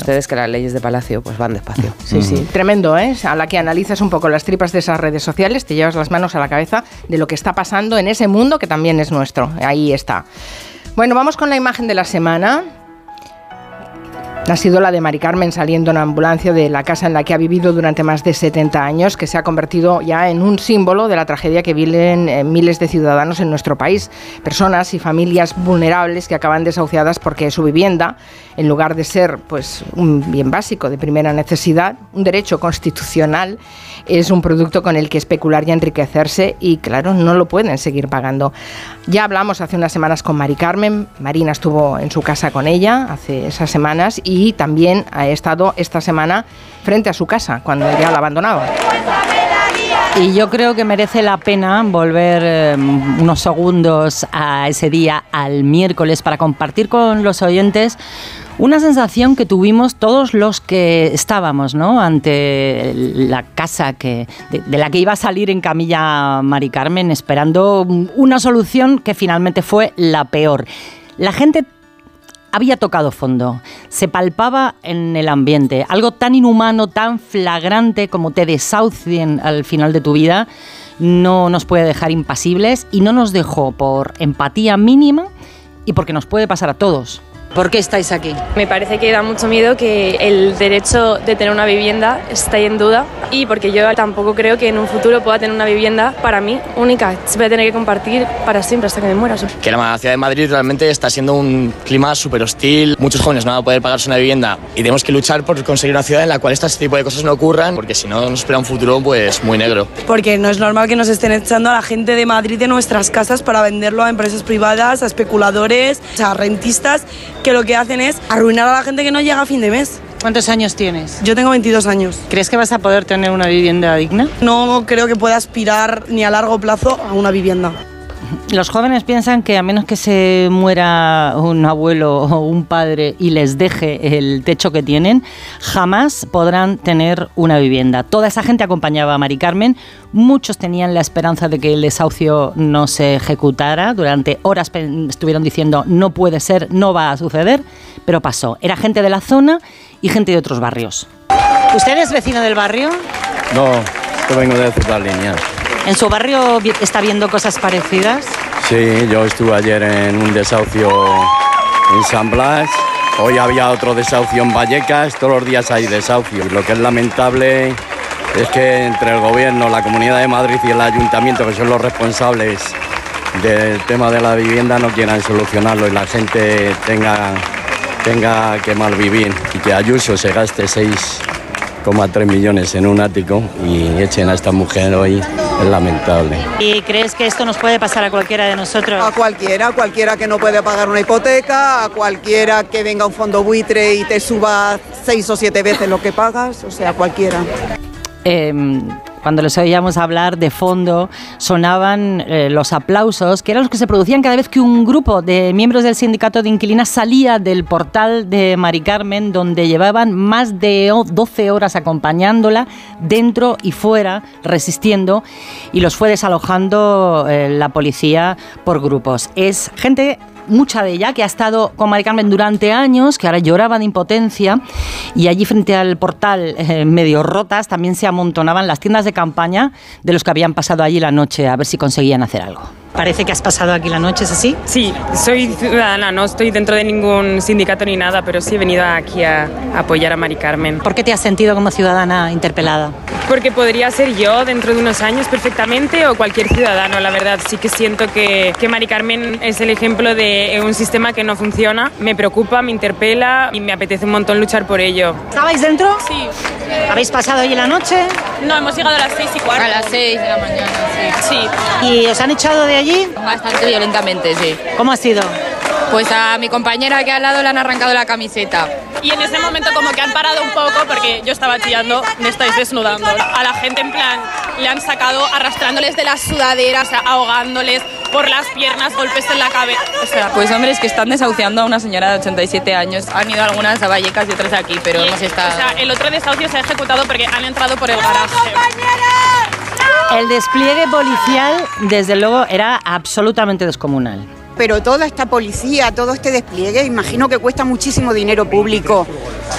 ustedes que las leyes de Palacio pues van despacio. Sí, sí, tremendo, ¿eh? A la que analizas un poco las tripas de esas redes sociales, te llevas las manos a la cabeza de lo que está pasando en ese mundo que también es nuestro. Ahí está. Bueno, vamos con la imagen de la semana. Ha sido la de Mari Carmen saliendo en ambulancia de la casa en la que ha vivido durante más de 70 años, que se ha convertido ya en un símbolo de la tragedia que viven miles de ciudadanos en nuestro país. Personas y familias vulnerables que acaban desahuciadas porque su vivienda, en lugar de ser pues un bien básico de primera necesidad, un derecho constitucional, es un producto con el que especular y enriquecerse y, claro, no lo pueden seguir pagando. Ya hablamos hace unas semanas con Mari Carmen. Marina estuvo en su casa con ella hace esas semanas y también ha estado esta semana frente a su casa cuando ya la abandonaba. Y yo creo que merece la pena volver unos segundos a ese día, al miércoles, para compartir con los oyentes una sensación que tuvimos todos los que estábamos, ¿no?, ante la casa de la que iba a salir en camilla Mari Carmen, esperando una solución que finalmente fue la peor. La gente había tocado fondo, se palpaba en el ambiente. Algo tan inhumano, tan flagrante como te desahucien al final de tu vida, no nos puede dejar impasibles y no nos dejó por empatía mínima y porque nos puede pasar a todos. ¿Por qué estáis aquí? Me parece que da mucho miedo que el derecho de tener una vivienda esté en duda y porque yo tampoco creo que en un futuro pueda tener una vivienda para mí única. Se voy a tener que compartir para siempre hasta que me muera. Que la ciudad de Madrid realmente está siendo un clima súper hostil. Muchos jóvenes no van a poder pagarse una vivienda y tenemos que luchar por conseguir una ciudad en la cual este tipo de cosas no ocurran, porque si no nos espera un futuro pues muy negro. Porque no es normal que nos estén echando a la gente de Madrid de nuestras casas para venderlo a empresas privadas, a especuladores, a rentistas, que lo que hacen es arruinar a la gente que no llega a fin de mes. ¿Cuántos años tienes? Yo tengo 22 años. ¿Crees que vas a poder tener una vivienda digna? No creo que pueda aspirar ni a largo plazo a una vivienda. Los jóvenes piensan que a menos que se muera un abuelo o un padre y les deje el techo que tienen, jamás podrán tener una vivienda. Toda esa gente acompañaba a Mari Carmen. Muchos tenían la esperanza de que el desahucio no se ejecutara. Durante horas estuvieron diciendo no puede ser, no va a suceder, pero pasó. Era gente de la zona y gente de otros barrios. ¿Usted es vecino del barrio? No, yo vengo de Ciudad Lineal. ¿En su barrio está viendo cosas parecidas? Sí, yo estuve ayer en un desahucio en San Blas, hoy había otro desahucio en Vallecas, todos los días hay desahucios. Lo que es lamentable es que entre el gobierno, la Comunidad de Madrid y el Ayuntamiento, que son los responsables del tema de la vivienda, no quieran solucionarlo y la gente tenga que malvivir y que Ayuso se gaste 6,3 millones en un ático y echen a esta mujer hoy. Es lamentable. ¿Y crees que esto nos puede pasar a cualquiera de nosotros? A cualquiera que no puede pagar una hipoteca, a cualquiera que venga un fondo buitre y te suba 6 o 7 veces lo que pagas, o sea, cualquiera. Cuando les oíamos hablar de fondo, sonaban los aplausos, que eran los que se producían cada vez que un grupo de miembros del sindicato de inquilinas salía del portal de Mari Carmen, donde llevaban más de 12 horas acompañándola, dentro y fuera, resistiendo, y los fue desalojando la policía por grupos. Es gente, mucha de ella, que ha estado con Mari Carmen durante años, que ahora lloraba de impotencia, y allí frente al portal, medio rotas, también se amontonaban las tiendas de campaña de los que habían pasado allí la noche a ver si conseguían hacer algo. Parece que has pasado aquí la noche, ¿es así? Sí, soy ciudadana, no estoy dentro de ningún sindicato ni nada, pero sí he venido aquí a apoyar a Mari Carmen. ¿Por qué te has sentido como ciudadana interpelada? Porque podría ser yo dentro de unos años perfectamente o cualquier ciudadano, la verdad. Sí que siento que Mari Carmen es el ejemplo de un sistema que no funciona. Me preocupa, me interpela y me apetece un montón luchar por ello. ¿Estabais dentro? Sí. ¿Habéis pasado allí la noche? No, hemos llegado a las 6:15. A las 6 de la mañana, sí. Sí. ¿Y os han echado de allí? Bastante violentamente, sí. ¿Cómo ha sido? Pues a mi compañera que al lado le han arrancado la camiseta. Y en ese momento como que han parado un poco porque yo estaba chillando, me estáis desnudando. A la gente en plan le han sacado arrastrándoles de las sudaderas, ahogándoles por las piernas, golpes en la cabeza. O sea, Pues hombre, es que están desahuciando a una señora de 87 años. Han ido algunas a Vallecas y otras aquí, pero hemos estado... O sea, el otro desahucio se ha ejecutado porque han entrado por el garaje. El despliegue policial, desde luego, era absolutamente descomunal. Pero toda esta policía, todo este despliegue, imagino que cuesta muchísimo dinero público.